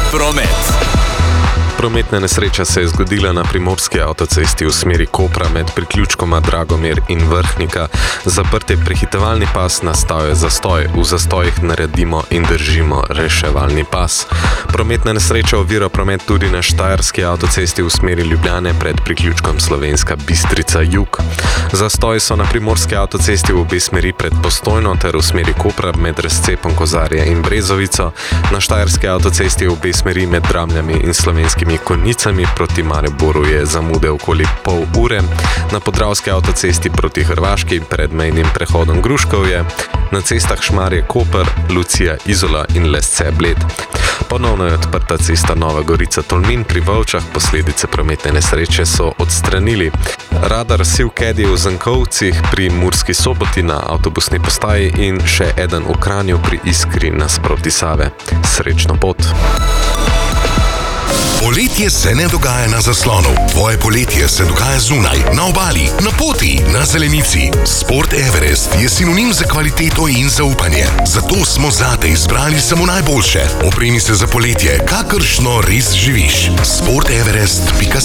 Promet. Prometna nesreča se je zgodila na primorski avtocesti v smeri Kopra med priključkoma Dragomir in Vrhnika. Zaprt je prehitevalni pas, nastal je zastoj. V zastojih naredimo in držimo reševalni pas. Prometna nesreča ovira promet tudi na štajerski avtocesti v smeri Ljubljane pred priključkom Slovenska Bistrica Jug. Zastoji so na primorski avtocesti v obe smeri pred Postojno ter v smeri Kopra med razcepom Kozarje in Brezovico. Na štajerski avtocesti v obe smeri med Dramljami in Slovenskimi Konjicami proti Mariboru je zamude okoli pol ure. Na podravski avtocesti proti Hrvaški pred mejnim prehodom Gruškovje. Na cestah Šmarje-Koper, Lucija, Izola in Lesce-Bled. Ponovno je odprta cesta Nova Gorica-Tolmin pri Volčah, posledice prometne nesreče so odstranili. Radar Sivkedi v Zankovcih pri Murski Soboti na avtobusni postaji in še eden v Kranju pri Iskri nasproti Save. Srečno pot! Poletje se ne dogaja na zaslonu. Tvoje poletje se dogaja zunaj, na obali, na poti, na zelenici. Sport Everest je sinonim za kvaliteto in zaupanje. Zato smo zate izbrali samo najboljše. Opremi se za poletje, kakršno res živiš. sporteverest.si